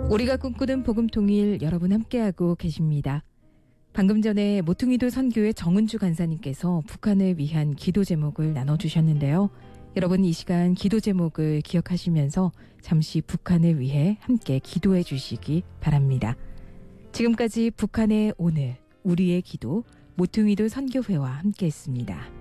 우리가 꿈꾸는 복음통일 여러분 함께하고 계십니다. 방금 전에 모퉁이돌 선교회 정은주 간사님께서 북한을 위한 기도 제목을 나눠주셨는데요. 여러분 이 시간 기도 제목을 기억하시면서 잠시 북한을 위해 함께 기도해 주시기 바랍니다. 지금까지 북한의 오늘 우리의 기도 모퉁이돌 선교회와 함께했습니다.